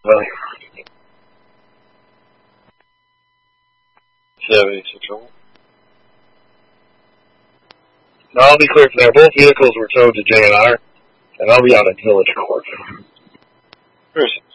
Well, 76. Now, I'll be clear from there. Both vehicles were towed to JNR, and I'll be out at Village Court.